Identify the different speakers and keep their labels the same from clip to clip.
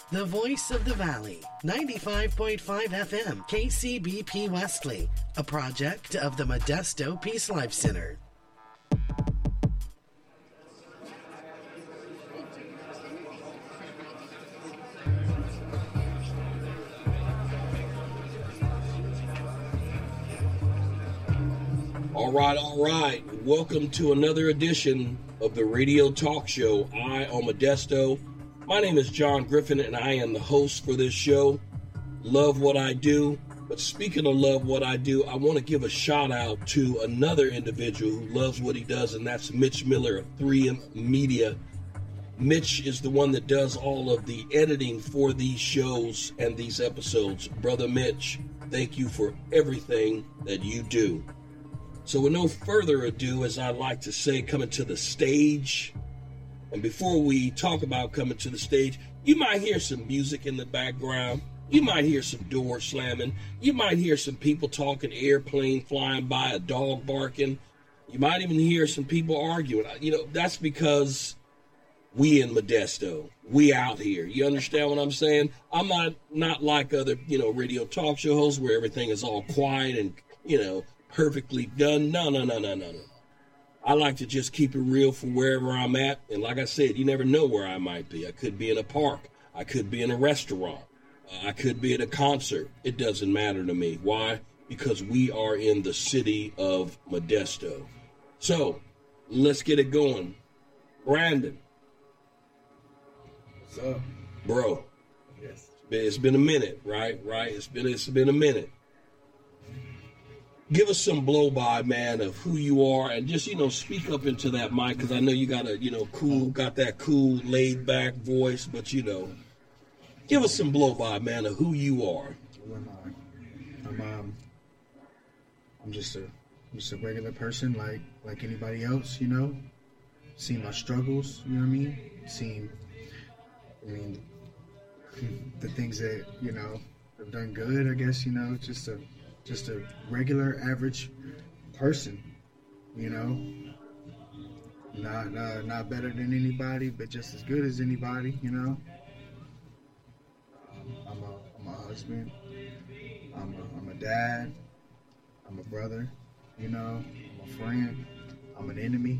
Speaker 1: The voice of the valley, 95.5 FM, KCBP Wesley, a project of the Modesto Peace Life Center.
Speaker 2: All right. Welcome to another edition of the radio talk show, Eye on Modesto. My name is John Griffin, and I am the host for this show. Love what I do. But speaking of love what I do, I want to give a shout out to another individual who loves what he does, and that's Mitch Miller of 3M Media. Mitch is the one that does all of the editing for these shows and these episodes. Brother Mitch, thank you for everything that you do. So with no further ado, as I like to say, coming to the stage. And before we talk about coming to the stage, you might hear some music in the background. You might hear some doors slamming. You might hear some people talking, airplane flying by, a dog barking. You might even hear some people arguing. You know, that's because we in Modesto. We out here. You understand what I'm saying? I'm not like other, radio talk show hosts where everything is all quiet and, perfectly done. No. I like to just keep it real from wherever I'm at. And like I said, you never know where I might be. I could be in a park. I could be in a restaurant. I could be at a concert. It doesn't matter to me. Why? Because we are in the city of Modesto. So let's get it going. Brandon.
Speaker 3: What's up?
Speaker 2: Bro.
Speaker 3: Yes.
Speaker 2: It's been a minute, right? It's been a minute. Give us some blow-by, man, of who you are, and just, speak up into that mic, because I know you got that cool, laid-back voice, but, give us some blow-by, man, of who you are.
Speaker 3: Who am I? I'm just a regular person, like anybody else, Seen my struggles, you know what I mean? The things that, have done good, I guess, just a regular, average person, not better than anybody, but just as good as anybody, I'm a husband, I'm a dad, I'm a brother, I'm a friend, I'm an enemy,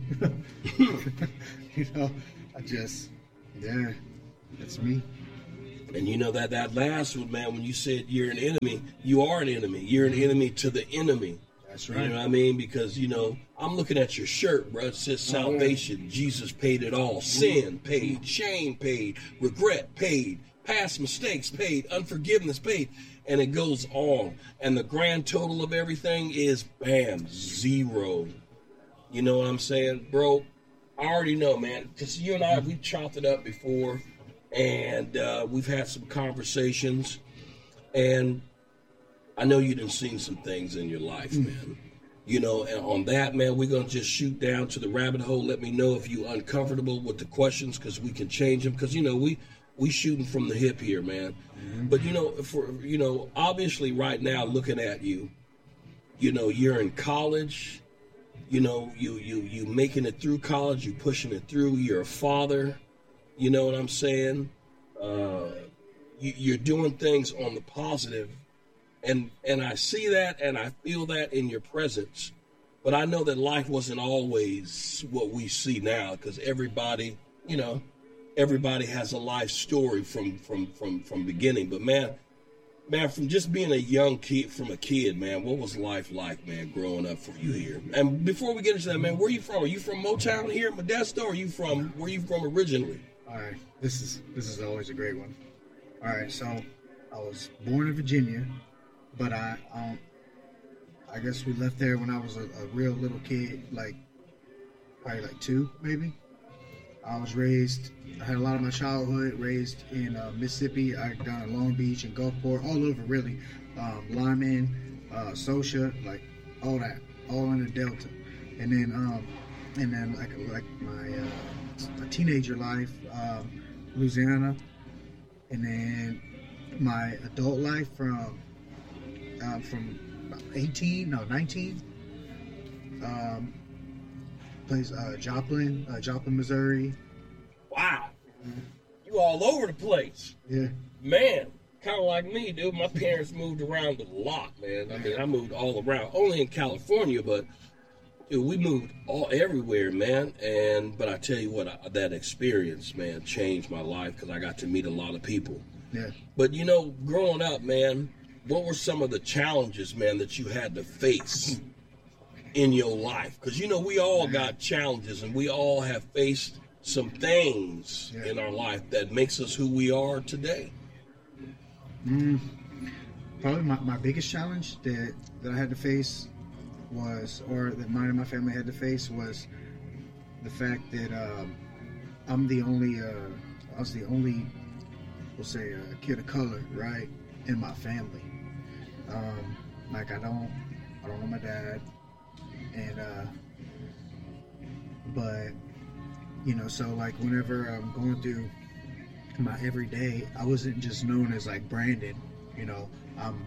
Speaker 3: that's me.
Speaker 2: And that last one, man, when you said you're an enemy, you are an enemy. You're an enemy to the enemy.
Speaker 3: That's right.
Speaker 2: You know what I mean? Because, I'm looking at your shirt, bro. It says salvation. Yeah. Jesus paid it all. Sin paid. Shame paid. Regret paid. Past mistakes paid. Unforgiveness paid. And it goes on. And the grand total of everything is, bam, 0. You know what I'm saying? Bro, I already know, man. Because you and I, we've chopped it up before. And we've had some conversations, and I know you done seen some things in your life, man. And on that, man, we're going to just shoot down to the rabbit hole. Let me know if you're uncomfortable with the questions, because we can change them. Because, we shooting from the hip here, man. Mm-hmm. But, obviously right now looking at you, you're in college. You making it through college. You pushing it through. You're a father. You know what I'm saying? You're doing things on the positive, and I see that and I feel that in your presence. But I know that life wasn't always what we see now, because everybody has a life story from beginning. But man, from just being a young kid, man, what was life like, man, growing up for you here? And before we get into that, man, where are you from? Are you from Motown here in Modesto, or where are you from originally?
Speaker 3: All right, this is always a great one. All right, so I was born in Virginia, but I guess we left there when I was a real little kid, probably 2 maybe. I had a lot of my childhood raised in Mississippi. I down in Long Beach and Gulfport, all over really, Lyman, Saucia, all that, all in the Delta, and then like my teenager life, Louisiana, and then my adult life from 19, place Joplin, Missouri.
Speaker 2: Wow, you were all over the place.
Speaker 3: Yeah.
Speaker 2: Man, kind of like me, dude. My parents moved around a lot, man. I mean, I moved all around. Only in California, but dude, we moved everywhere, man. But I tell you what, that experience, man, changed my life because I got to meet a lot of people.
Speaker 3: Yeah.
Speaker 2: But you know, growing up, man, what were some of the challenges, man, that you had to face in your life? Because you know, we all got challenges, and we all have faced some things in our life that makes us who we are today.
Speaker 3: Probably my biggest challenge that I had to face was, or that mine and my family had to face, was the fact that I was the only, we'll say, kid of color, right, in my family. Like I don't know my dad, and but you know, so like whenever I'm going through my everyday, I wasn't just known as like Brandon, you know, I'm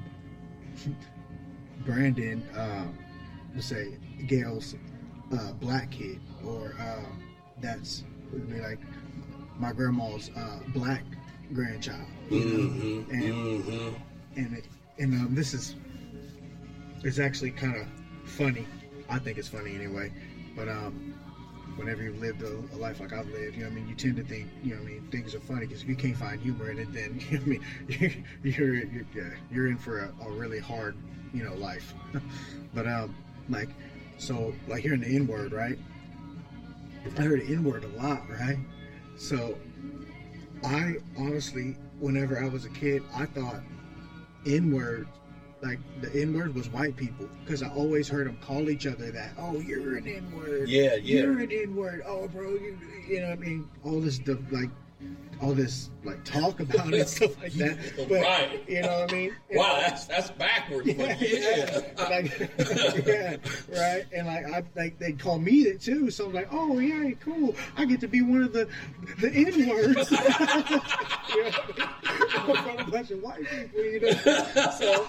Speaker 3: Brandon, let's say Gail's black kid, or that's would be like my grandma's black grandchild, you know? And this is, it's actually kind of funny. I think it's funny anyway, but whenever you've lived a life like I've lived, you know what I mean, you tend to think, you know what I mean, things are funny, because if you can't find humor in it, then, you know what I mean, you're in for a really hard, you know, life. But like, so like hearing the N-word, right? I heard the N-word a lot, right? So I honestly, whenever I was a kid, I thought N-word, like the N-word was white people, because I always heard them call each other that. Oh, you're an N-word.
Speaker 2: Yeah.
Speaker 3: You're an N-word. Oh, bro, you know what I mean? All this stuff, all this talk about it and stuff like that. But,
Speaker 2: right.
Speaker 3: You know what I mean?
Speaker 2: Wow, that's backwards. But yeah.
Speaker 3: Yeah, right. And they call me it too. So I'm like, oh yeah, cool. I get to be one of the N-words. You know what I mean? From a bunch of white people, you know. So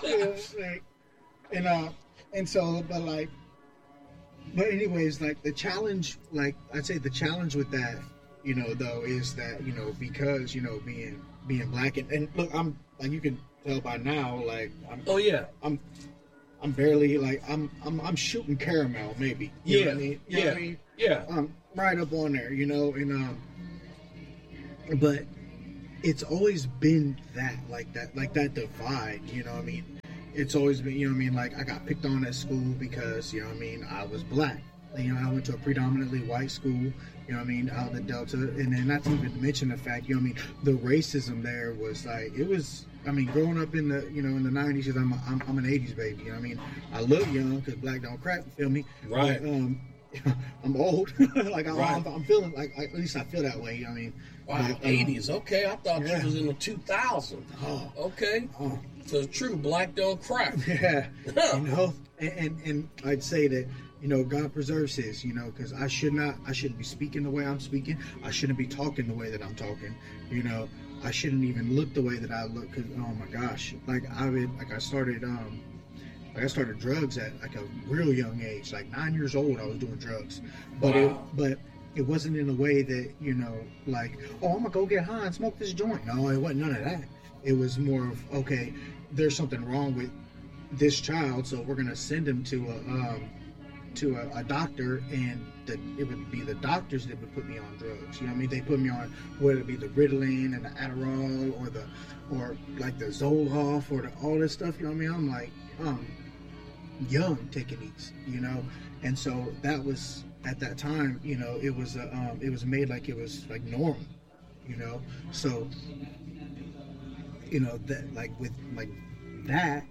Speaker 3: but anyways, like the challenge, like I'd say the challenge with that, you know, though, is that, you know, because, you know, being black, and look, I'm like, you can tell by now, like, I'm barely, like, I'm shooting caramel, maybe. You know what I mean? You know what I mean?
Speaker 2: Yeah.
Speaker 3: I'm right up on there, you know, and but it's always been that divide, you know what I mean? It's always been, you know what I mean, like, I got picked on at school because, you know what I mean, I was black. You know, I went to a predominantly white school, you know what I mean, out of the Delta, and then not to even mention the fact, you know what I mean, the racism there was like, it was, I mean, growing up in the, you know, in the 90s, because I'm an 80s baby, you know what I mean, I look young because black don't crack, you feel me?
Speaker 2: Right.
Speaker 3: But, I'm old, like, I'm feeling, like, at least I feel that way, you know what I mean?
Speaker 2: Wow,
Speaker 3: but,
Speaker 2: 80s, okay, I thought this was in the 2000s.
Speaker 3: Oh.
Speaker 2: Okay.
Speaker 3: Oh.
Speaker 2: So it's true, black don't crack.
Speaker 3: Yeah, you know, and I'd say that, you know, God preserves his, you know, because I shouldn't be speaking the way I'm speaking. I shouldn't be talking the way that I'm talking. You know, I shouldn't even look the way that I look, because, oh my gosh, I started drugs at like a real young age, like 9 years old. I was doing drugs, but it wasn't in a way that, you know, like, oh, I'm gonna go get high and smoke this joint. No, it wasn't none of that. It was more of, okay, there's something wrong with this child, so we're gonna send him to a doctor, and it would be the doctors that would put me on drugs. You know what I mean? They put me on, whether it be the Ritalin and the Adderall or like the Zoloft or all this stuff. You know what I mean? I'm like, young taking these, you know, and so that was at that time, you know, it was made like it was like normal, you know. So, you know, that like with like that.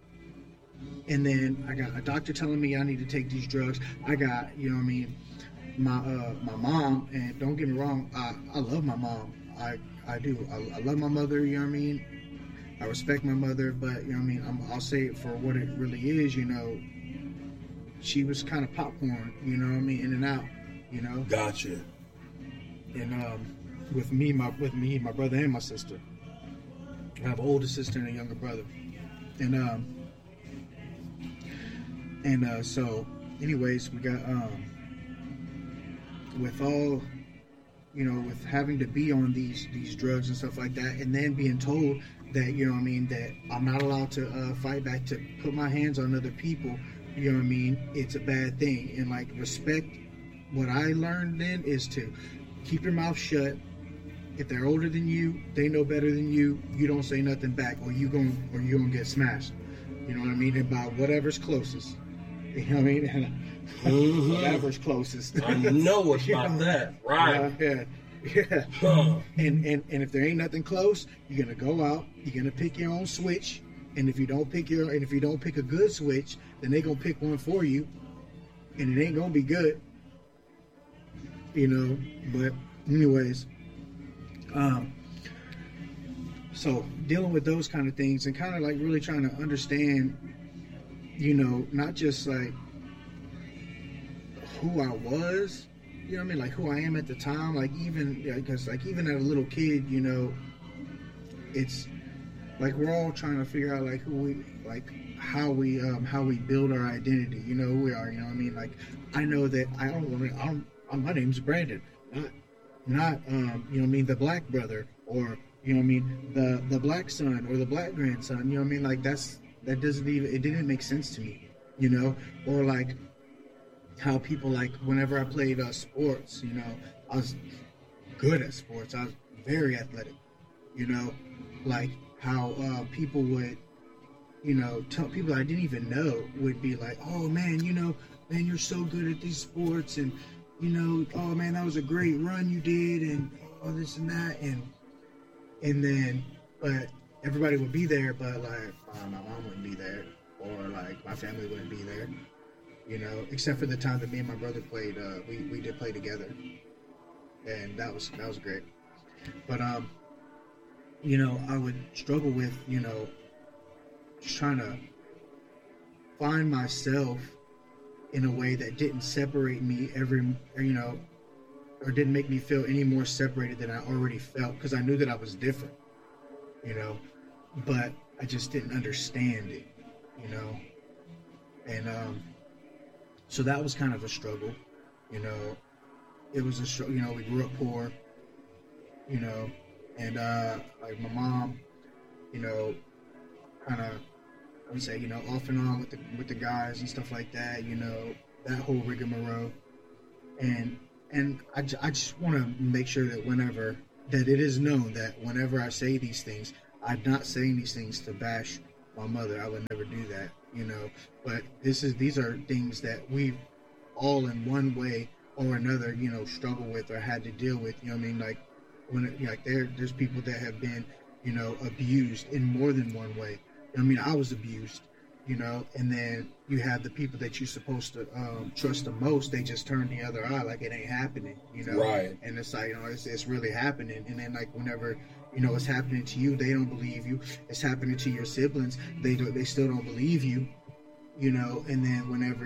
Speaker 3: And then I got a doctor telling me I need to take these drugs. I got, you know what I mean, my mom, and don't get me wrong, I love my mom. I do. I love my mother, you know what I mean? I respect my mother, but, you know what I mean, I'll say it for what it really is, you know. She was kind of popcorn, you know what I mean, in and out, you know.
Speaker 2: Gotcha.
Speaker 3: And with me, my brother and my sister. I have an older sister and a younger brother. And so anyways, we got with all, you with having to be on these drugs and stuff like that, and then being told that, that I'm not allowed to fight back, to put my hands on other people, it's a bad thing. And like, respect, what I learned then is to keep your mouth shut. If they're older than you, they know better than you, you don't say nothing back, or you're gonna get smashed. You know what I mean? About whatever's closest. You know what I mean?
Speaker 2: Mm-hmm.
Speaker 3: Whatever's closest.
Speaker 2: I know it's about that, right?
Speaker 3: Yeah.
Speaker 2: Huh.
Speaker 3: And if there ain't nothing close, you're gonna go out. You're gonna pick your own switch. And if you don't pick a good switch, then they gonna pick one for you, and it ain't gonna be good. But anyways, so dealing with those kind of things, and kind of like really trying to understand, not just like who I was, like who I am at the time, like even, because like even as a little kid, it's like we're all trying to figure out like who we, like how we build our identity, who we are, like I know that my name's Brandon, not the black brother, or the black son or the black grandson, like that didn't make sense to me, or like how people, like whenever I played sports, I was good at sports, I was very athletic, like how people would, tell people I didn't even know, would be like, oh man, man, you're so good at these sports, and oh man, that was a great run you did, and all this and that, and then, but everybody would be there, but like my mom wouldn't be there, or like my family wouldn't be there, except for the time that me and my brother played. We did play together, and that was great. But I would struggle with just trying to find myself in a way that didn't separate me or didn't make me feel any more separated than I already felt, because I knew that I was different, but I just didn't understand it, and so that was kind of a struggle, it was a struggle, we grew up poor, and like my mom, kind of, I would say, off and on with the guys and stuff like that, that whole rigmarole. And I just want to make sure that that it is known that whenever I say these things, I'm not saying these things to bash my mother. I would never do that, but these are things that we've all in one way or another, struggle with or had to deal with, like there's people that have been, abused in more than one way. I was abused, and then you have the people that you're supposed to trust the most. They just turn the other eye, like it ain't happening,
Speaker 2: Right.
Speaker 3: And it's like, it's really happening. And then like whenever, it's happening to you, they don't believe you. It's happening to your siblings, they still don't believe you, And then whenever,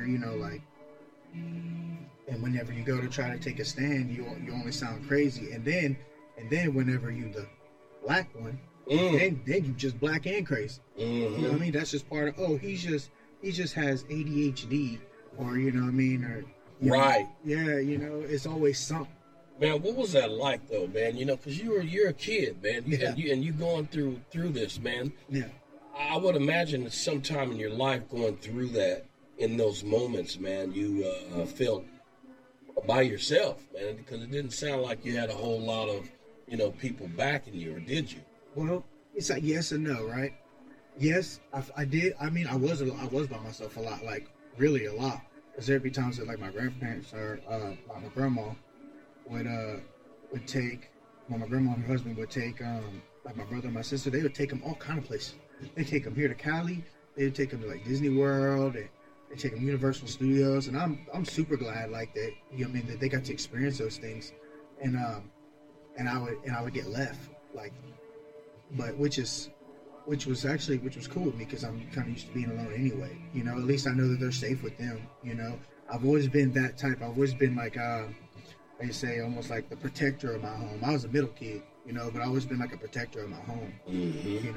Speaker 3: and whenever you go to try to take a stand, you only sound crazy. And then whenever you the black one, then you just black and crazy.
Speaker 2: Mm-hmm.
Speaker 3: You know what I mean? That's just part of, he just has ADHD, or or
Speaker 2: right.
Speaker 3: Yeah, it's always something.
Speaker 2: Man, what was that like though, man? Because you're a kid, man, and you going through this, man.
Speaker 3: Yeah.
Speaker 2: I would imagine that sometime in your life going through that, in those moments, man, you felt by yourself, man, because it didn't sound like you had a whole lot of people backing you, or did you?
Speaker 3: Well, it's like yes and no, right? Yes, I did. I mean, I was by myself a lot, like really a lot. Because there'd be times that like my grandparents or my grandma would take, my grandma and her husband would take like my brother and my sister. They would take them all kind of places. They take them here to Cali. They would take them to like Disney World, and they take them to Universal Studios. And I'm super glad like that. That they got to experience those things. And I would get left like. But which was cool with me, because I'm kind of used to being alone anyway. At least I know that they're safe with them. I've always been that type. I've always been like I say, almost like the protector of my home. I was a middle kid, but I've always been like a protector of my home.
Speaker 2: Mm-hmm.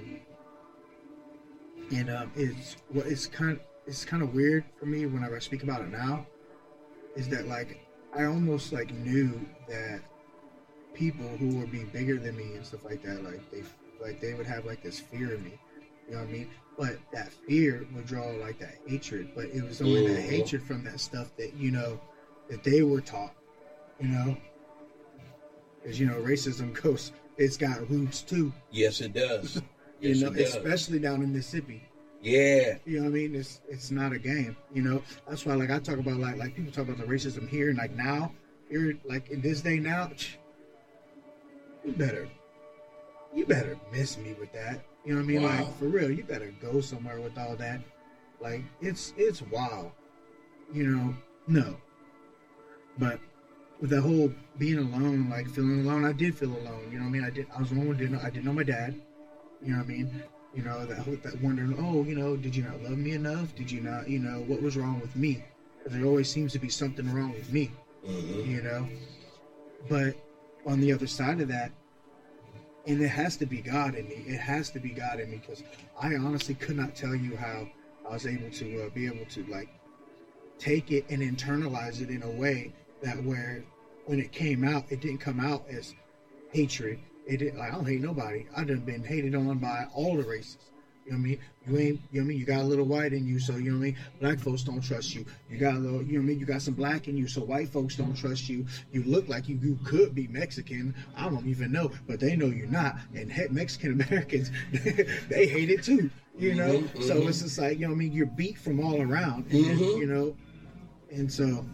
Speaker 3: And it's kind of weird for me whenever I speak about it now, is that like I almost like knew that people who would be bigger than me and stuff like that. Like they would have like this fear of me. You know what I mean? But that fear would draw like that hatred. But it was only that hatred from that stuff that, you know, that they were taught. You know? Because, you know, racism goes, it's got roots too.
Speaker 2: Yes, it does. Yes,
Speaker 3: you know,
Speaker 2: it does.
Speaker 3: especially down in Mississippi.
Speaker 2: Yeah.
Speaker 3: You know what I mean? It's not a game. You know, that's why like I talk about like people talk about the racism here and like now, here like in this day now, you better miss me with that. You know what I mean?
Speaker 2: Wow.
Speaker 3: Like for real, you better go somewhere with all that. Like it's wild. You know, no. But with that whole being alone, like feeling alone, I did feel alone. You know what I mean? I was alone. I didn't know my dad. You know what I mean? You know, that wondering, oh, you know, did you not love me enough? Did you not, you know, what was wrong with me? Because there always seems to be something wrong with me. You know? But on the other side of that, and it has to be God in me. It has to be God in me, because I honestly could not tell you how I was able to be able to like take it and internalize it in a way that where when it came out, it didn't come out as hatred. It didn't, like, I don't hate nobody. I done been hated on by all the races. You know what I mean? You ain't, you know what I mean? You got a little white in you, so you know what I mean? Black folks don't trust you. You got a little, you know what I mean? You got some black in you, so white folks don't trust you. You look like you could be Mexican. I don't even know, but they know you're not. And Mexican Americans, they hate it too. You know? So it's just like, you know what I mean? You're beat from all around. And, you know? And so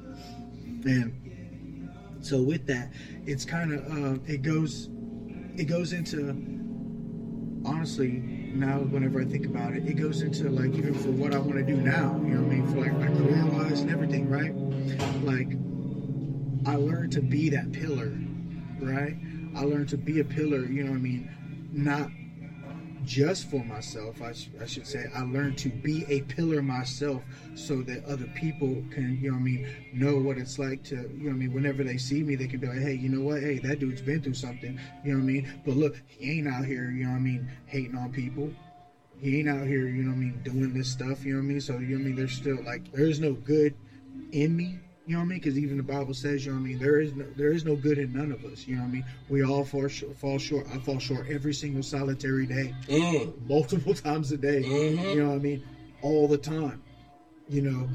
Speaker 3: with that, it's kind of, it goes into, honestly, now whenever I think about it, it goes into like even for what I want to do now, you know what I mean, for like my career wise and everything, right? Like I learned to be that pillar, right? I learned to be a pillar, you know what I mean, not just for myself, I should say. I learned to be a pillar myself so that other people can, you know what I mean, know what it's like to, you know what I mean, whenever they see me, they can be like, hey, you know what, hey, that dude's been through something, you know what I mean, but look, he ain't out here, you know what I mean, hating on people. He ain't out here, you know what I mean, doing this stuff, you know what I mean, so, you know what I mean, there's still, like, there's no good in me. You know what I mean? Because even the Bible says, you know what I mean, there is no good in none of us. You know what I mean? We all fall short. I fall short every single solitary day, multiple times a day. You know what I mean? All the time. You know.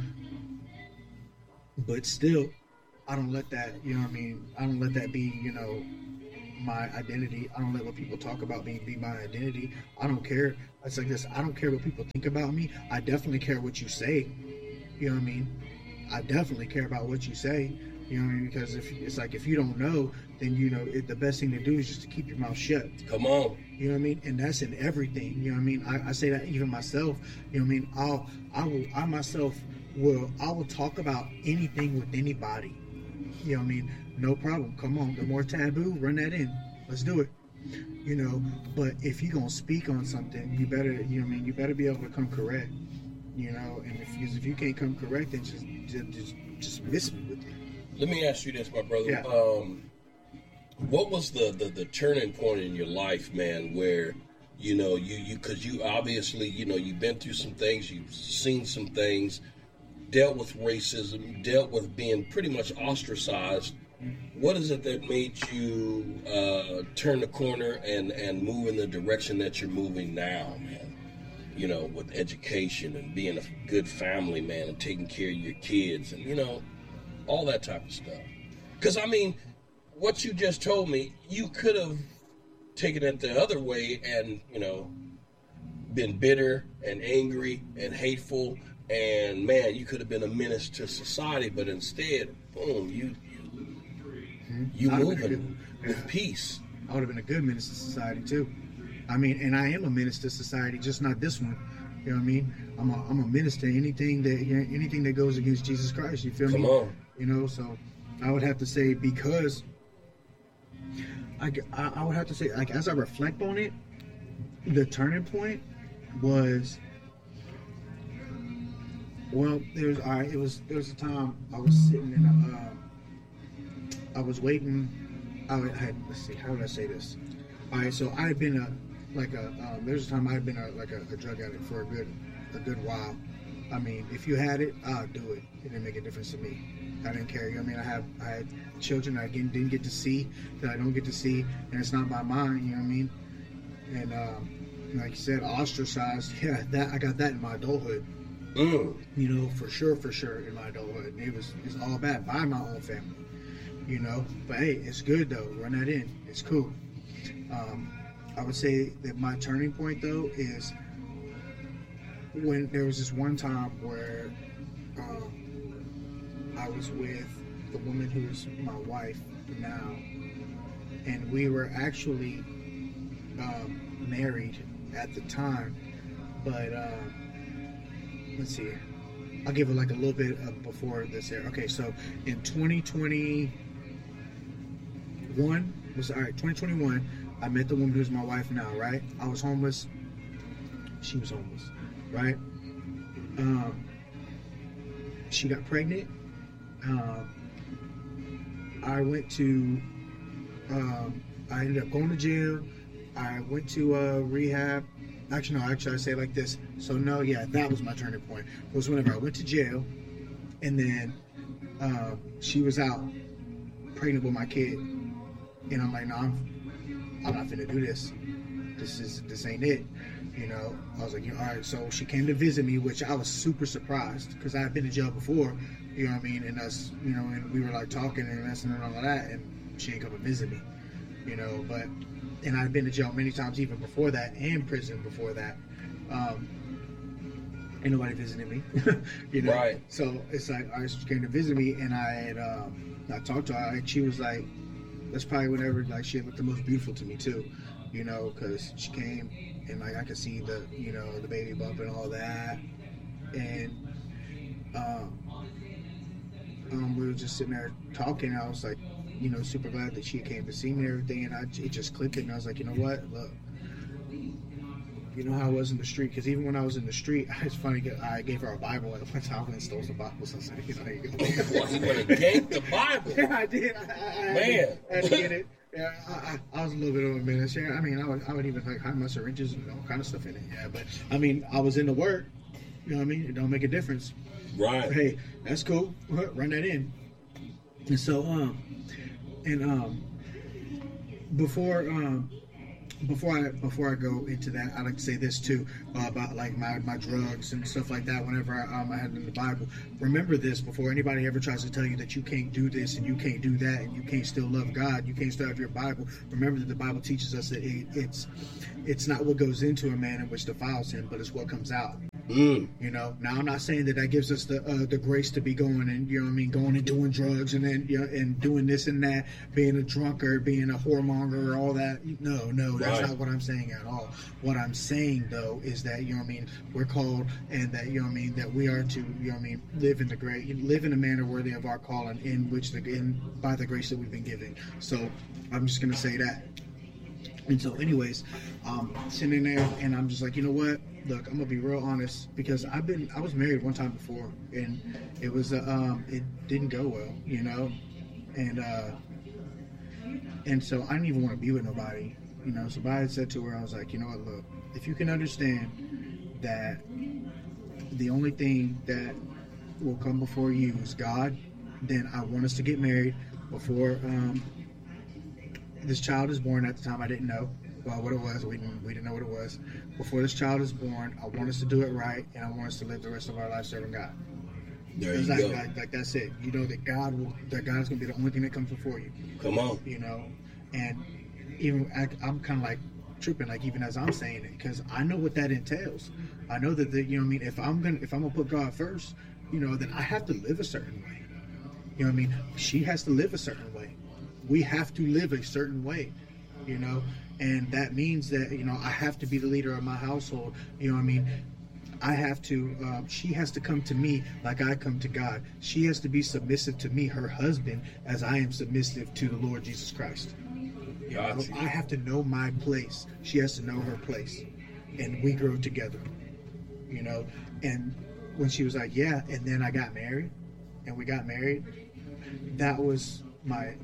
Speaker 3: But still, I don't let that. You know what I mean? I don't let that be. You know, my identity. I don't let what people talk about me be my identity. I don't care. It's like this. I don't care what people think about me. I definitely care what you say. You know what I mean? I definitely care about what you say, you know what I mean? Because if it's like, if you don't know, then, you know, the best thing to do is just to keep your mouth shut.
Speaker 2: Come on.
Speaker 3: You know what I mean? And that's in everything. You know what I mean? I say that even myself, you know what I mean? I will talk about anything with anybody. You know what I mean? No problem. Come on. The more taboo, run that in. Let's do it. You know, but if you're going to speak on something, you better, you know what I mean? You better be able to come correct. You know, and if you can't come correct, then just miss me with it.
Speaker 2: Let me ask you this, my brother.
Speaker 3: Yeah.
Speaker 2: What was the turning point in your life, man, where, you know, because you obviously, you know, you've been through some things, you've seen some things, dealt with racism, dealt with being pretty much ostracized. What is it that made you turn the corner and move in the direction that you're moving now, man? You know, with education and being a good family man and taking care of your kids and, you know, all that type of stuff. Because, I mean, what you just told me, you could have taken it the other way and, you know, been bitter and angry and hateful. And, man, you could have been a menace to society. But instead, boom, you moving with peace.
Speaker 3: I would have been a good menace to society, too. I mean, and I am a menace to society, just not this one. You know what I mean? I'm a menace to anything that goes against Jesus Christ. You feel me?
Speaker 2: Come on.
Speaker 3: You know, so I would have to say, because I would have to say, like, as I reflect on it, the turning point was, well, there was a time I was sitting in let's see, how would I say this? All right, so I had been there's a time I had been a drug addict for a good while. I mean, if you had it, I'll do it. It didn't make a difference to me. I didn't care. You know what I mean? I had children I didn't get to see, that I don't get to see, and it's not by mine. You know what I mean? And like you said, ostracized. Yeah, that I got that in my adulthood. You know, for sure, in my adulthood. It's all bad by my own family. You know, but hey, it's good though. Run that in. It's cool. I would say that my turning point though is when there was this one time where I was with the woman who is my wife now, and we were actually married at the time, but let's see, I'll give it like a little bit of before this here. Okay, so in 2021, I met the woman who's my wife now, right? I was homeless, she was homeless, right? She got pregnant. I went to I ended up going to jail. I went to rehab. Actually, I say it like this. So no, yeah, that was my turning point. It was whenever I went to jail, and then she was out pregnant with my kid, and I'm like, no, I'm not finna do this. This ain't it. You know, I was like, all right. So she came to visit me, which I was super surprised because I had been in jail before. You know what I mean? And us, you know, and we were like talking and listening and all of that, and she ain't come to visit me. You know, and I'd been to jail many times even before that, and prison before that. Ain't nobody visiting me. You know? Right. So it's like, all right, she came to visit me, and I talked to her, and she was like, that's probably whenever, like, she looked the most beautiful to me too, you know, because she came, and like I could see the, you know, the baby bump and all that, and we were just sitting there talking. I was like, you know, super glad that she came to see me and everything, and it just clicked, and I was like, you know what, look, you know how I was in the street, because even when I was in the street, it's funny, I gave her a Bible at one time and stole some Bibles. So I said, you know, there you go.
Speaker 2: Well, you would have gave the Bible.
Speaker 3: Yeah, I did. I had to get it. Yeah, I was a little bit of a menace. Yeah, I mean, I would even like hide my syringes and all kind of stuff in it. Yeah, but I mean, I was in the Word. You know what I mean? It don't make a difference.
Speaker 2: Right.
Speaker 3: But, hey, that's cool. Run that in. And so, before I go into that, I like to say this too about like my drugs and stuff like that. Whenever I had it in the Bible, remember this before anybody ever tries to tell you that you can't do this and you can't do that and you can't still love God, you can't still have your Bible. Remember that the Bible teaches us that it's not what goes into a man in which defiles him, but it's what comes out. You know, now I'm not saying that gives us the grace to be going and, you know what I mean, going and doing drugs and then, you know, and doing this and that, being a drunkard, being a whoremonger, all that. No, that's not what I'm saying at all. What I'm saying though is that, you know what I mean, we're called, and that, you know what I mean, that we are to, you know what I mean, live in a manner worthy of our calling, by the grace that we've been given. So I'm just gonna say that. And so anyways, sitting there and I'm just like, you know what? Look, I'm gonna be real honest, because I was married one time before, and it was it didn't go well, you know, and so I didn't even want to be with nobody, you know. So I had said to her, I was like, you know what, look, if you can understand that the only thing that will come before you is God, then I want us to get married before this child is born. At the time, I didn't know what it was. We didn't know what it was. Before this child is born, I want us to do it right, and I want us to live the rest of our life serving God.
Speaker 2: There you go.
Speaker 3: Like that's it. You know that God's going to be the only thing that comes before you. Come on. You know, and even I'm kind of like tripping, like even as I'm saying it, because I know what that entails. I know that you know what I mean. If I'm gonna put God first, you know, then I have to live a certain way. You know what I mean? She has to live a certain way. We have to live a certain way, you know, and that means that, you know, I have to be the leader of my household. You know what I mean? I have to, she has to come to me like I come to God. She has to be submissive to me, her husband, as I am submissive to the Lord Jesus Christ. You know, I have to know my place. She has to know her place, and we grow together, you know. And when she was like, yeah, and then I got married, and we got married, that was my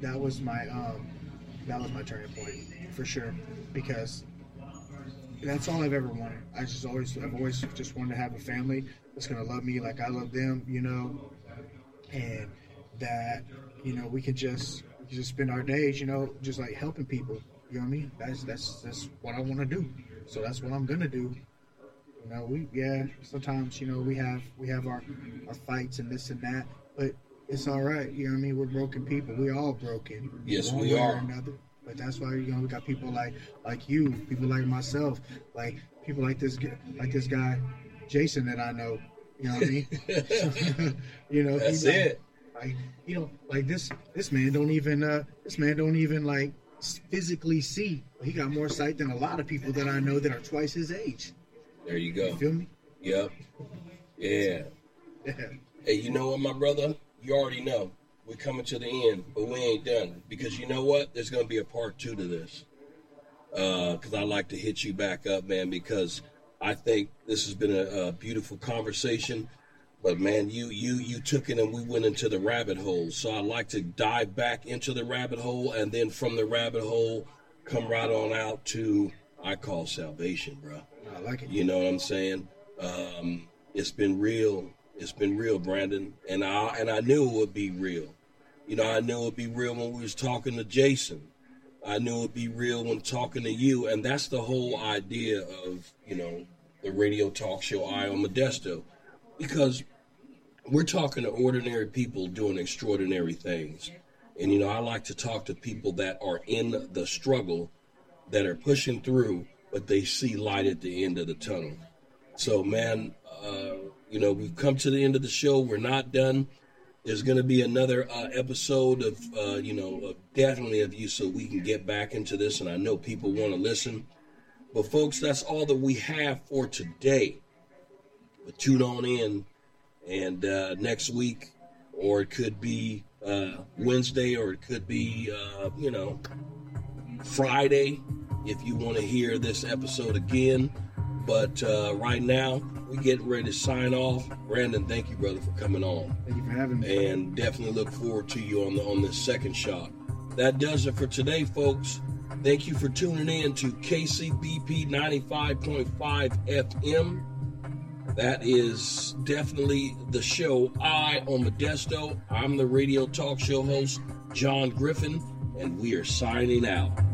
Speaker 3: turning point for sure, because that's all I've ever wanted. I've always just wanted to have a family that's gonna love me like I love them, you know. And that, you know, we can just spend our days, you know, just like helping people. You know what I mean? That's what I want to do. So that's what I'm gonna do. You know, sometimes, you know, we have our fights and this and that, but it's all right. You know what I mean? We're broken people. We're all broken.
Speaker 2: Yes,
Speaker 3: one
Speaker 2: we
Speaker 3: way or
Speaker 2: are.
Speaker 3: another. But that's why, you know, we got people like you, people like myself, like people like this guy, Jason, that I know. You know what I mean? You know,
Speaker 2: That's it.
Speaker 3: Like, you know, like this man don't even like physically see. He got more sight than a lot of people that I know that are twice his age.
Speaker 2: There you go.
Speaker 3: You feel me?
Speaker 2: Yep. Yeah.
Speaker 3: Yeah.
Speaker 2: Hey, you know what, my brother? You already know. We're coming to the end, but we ain't done. Because you know what? There's going to be a part 2 to this. Because I like to hit you back up, man, because I think this has been a beautiful conversation. But, man, you took it and we went into the rabbit hole. So I like to dive back into the rabbit hole, and then from the rabbit hole, come right on out to, I call salvation, bro.
Speaker 3: I like it.
Speaker 2: You know what I'm saying? It's been real. It's been real, Brandon. And I knew it would be real. You know, I knew it would be real when we was talking to Jason. I knew it would be real when talking to you. And that's the whole idea of, you know, the radio talk show Eye on Modesto. Because we're talking to ordinary people doing extraordinary things. And, you know, I like to talk to people that are in the struggle, that are pushing through, but they see light at the end of the tunnel. So, man, you know, we've come to the end of the show. We're not done. There's going to be another episode of, you know, definitely of you, so we can get back into this. And I know people want to listen. But, folks, that's all that we have for today. But tune on in. And next week, or it could be Wednesday, or it could be, you know, Friday, if you want to hear this episode again. But right now, we're getting ready to sign off. Brandon, thank you, brother, for coming on.
Speaker 3: Thank you for having me.
Speaker 2: And definitely look forward to you on this second shot. That does it for today, folks. Thank you for tuning in to KCBP 95.5 FM. That is definitely the show Eye on Modesto. I'm the radio talk show host, John Griffin, and we are signing out.